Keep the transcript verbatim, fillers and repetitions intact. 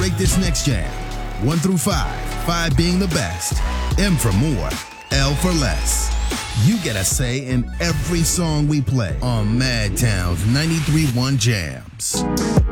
rate this next jam? One through five, five being the best, M for more, L for less. You get a say in every song we play on Madtown's ninety-three point one Jams.